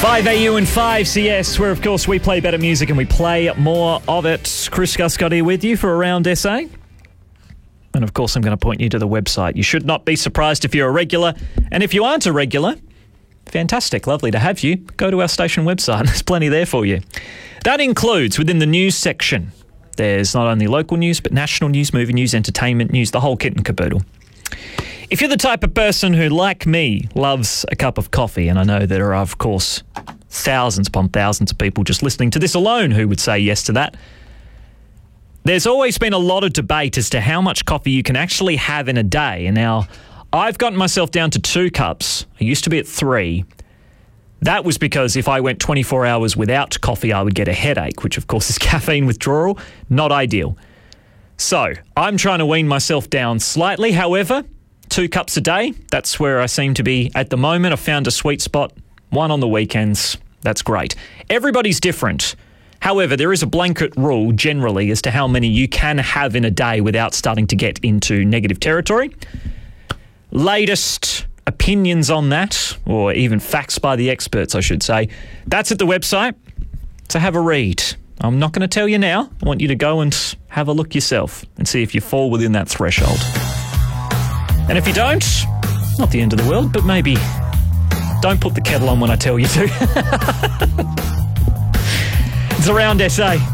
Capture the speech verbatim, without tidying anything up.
five A U and five C S, where of course we play better music and we play more of it. Chris Guscott here with you for Around S A. And of course I'm going to point you to the website. You should not be surprised if you're a regular. And if you aren't a regular, fantastic, lovely to have you. Go to our station website. There's plenty there for you. That includes within the news section. There's not only local news, but national news, movie news, entertainment news, the whole kit and caboodle. If you're the type of person who, like me, loves a cup of coffee, and I know there are, of course, thousands upon thousands of people just listening to this alone who would say yes to that, there's always been a lot of debate as to how much coffee you can actually have in a day. And now, I've gotten myself down to two cups. I used to be at three. That was because if I went twenty-four hours without coffee, I would get a headache, which, of course, is caffeine withdrawal. Not ideal. So, I'm trying to wean myself down slightly. However, two cups a day, that's where I seem to be at the moment. I've found a sweet spot. One on the weekends. That's great. Everybody's different. However, there is a blanket rule generally as to how many you can have in a day without starting to get into negative territory. Latest opinions on that, or even facts by the experts, I should say, that's at the website. So have a read. I'm not going to tell you now. I want you to go and have a look yourself and see if you fall within that threshold. And if you don't, not the end of the world, but maybe don't put the kettle on when I tell you to. It's Around S A.